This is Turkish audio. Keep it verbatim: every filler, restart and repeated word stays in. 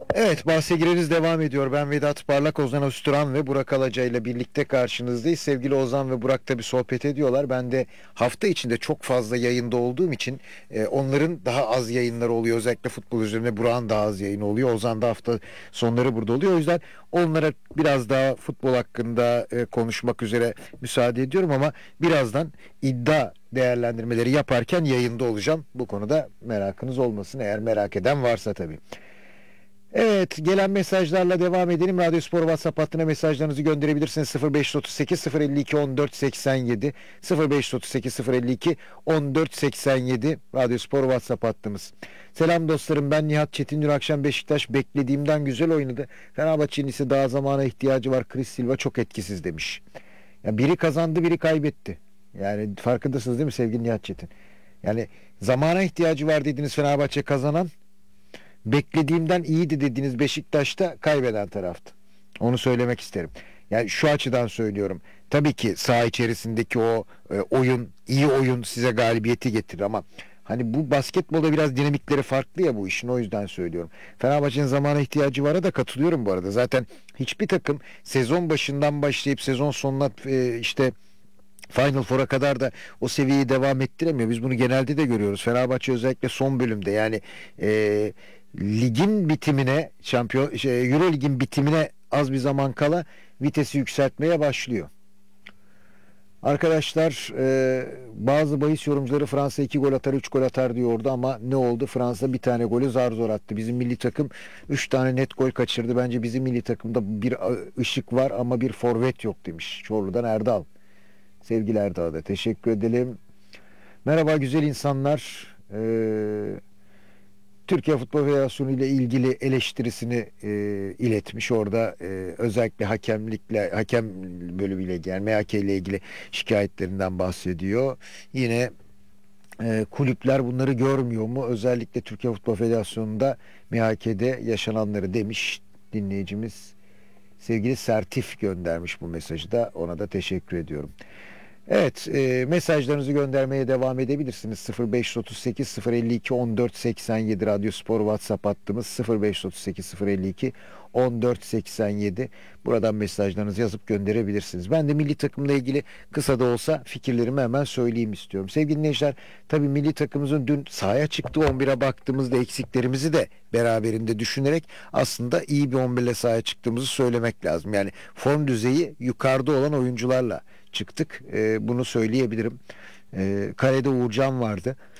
Evet, bahse gireriz devam ediyor. Ben Vedat Parlak, Ozan Öztürk ve Burak Alaca ile birlikte karşınızdayız. Sevgili Ozan ve Burak da bir sohbet ediyorlar. Ben de hafta içinde çok fazla yayında olduğum için e, onların daha az yayınları oluyor. Özellikle futbol üzerine Burak'ın daha az yayını oluyor. Ozan da hafta sonları burada oluyor. O yüzden onlara biraz daha futbol hakkında e, konuşmak üzere müsaade ediyorum ama birazdan iddia değerlendirmeleri yaparken yayında olacağım. Bu konuda merakınız olmasın, eğer merak eden varsa tabii. Evet, gelen mesajlarla devam edelim. Radyo Spor WhatsApp hattına mesajlarınızı gönderebilirsiniz. sıfır beş otuz sekiz sıfır elli iki on dört seksen yedi sıfır beş otuz sekiz sıfır elli iki on dört seksen yedi Radyo Spor WhatsApp hattımız. Selam dostlarım, ben Nihat Çetin. Dün akşam Beşiktaş beklediğimden güzel oynadı. Fenerbahçe'nin ise daha zamana ihtiyacı var. Chris Silva çok etkisiz demiş. Ya biri kazandı, biri kaybetti. Yani farkındasınız değil mi sevgili Nihat Çetin? Yani zamana ihtiyacı var dediniz Fenerbahçe kazanan, beklediğimden iyiydi dediğiniz Beşiktaş'ta kaybeden taraftı. Onu söylemek isterim. Yani şu açıdan söylüyorum. Tabii ki saha içerisindeki o e, oyun, iyi oyun size galibiyeti getirir ama hani bu basketbolda biraz dinamikleri farklı ya bu işin, o yüzden söylüyorum. Fenerbahçe'nin zamana ihtiyacı var da katılıyorum bu arada. Zaten hiçbir takım sezon başından başlayıp sezon sonuna e, işte Final Four'a kadar da o seviyeyi devam ettiremiyor. Biz bunu genelde de görüyoruz. Fenerbahçe özellikle son bölümde, yani e, ligin bitimine, şampiyon şey, Euro ligin bitimine az bir zaman kala vitesi yükseltmeye başlıyor. Arkadaşlar, e, bazı bahis yorumcuları Fransa iki gol atar, üç gol atar diyordu ama ne oldu? Fransa bir tane golü zar zor attı. Bizim milli takım üç tane net gol kaçırdı. Bence bizim milli takımda bir ışık var ama bir forvet yok demiş. Çorlu'dan Erdal. Sevgili Erdal'a da teşekkür edelim. Merhaba güzel insanlar. Ee, Türkiye Futbol Federasyonu ile ilgili eleştirisini e, iletmiş. Orada e, özellikle hakemlikle, hakem bölümüyle, yani M H K ile ilgili şikayetlerinden bahsediyor. Yine e, kulüpler bunları görmüyor mu? Özellikle Türkiye Futbol Federasyonu'nda M H K'de yaşananları demiş dinleyicimiz. Sevgili Sertif göndermiş bu mesajı da. Ona da teşekkür ediyorum. Evet, e, mesajlarınızı göndermeye devam edebilirsiniz. sıfır beş otuz sekiz sıfır elli iki on dört seksen yedi Radyo Spor WhatsApp hattımız sıfır beş otuz sekiz sıfır elli iki on dört seksen yedi. Buradan mesajlarınızı yazıp gönderebilirsiniz. Ben de milli takımla ilgili kısa da olsa fikirlerimi hemen söyleyeyim istiyorum. Sevgili dinleyiciler, tabii milli takımımızın dün sahaya çıktığı on bire baktığımızda eksiklerimizi de beraberinde düşünerek aslında iyi bir on bir ile sahaya çıktığımızı söylemek lazım. Yani form düzeyi yukarıda olan oyuncularla çıktık. E, bunu söyleyebilirim. E, kalede Uğurcan vardı.